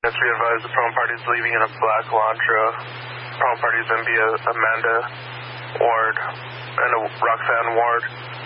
Let's be advised the problem party is leaving in a black Elantra. Problem party is going to be Amanda Ward and a Roxanne Ward.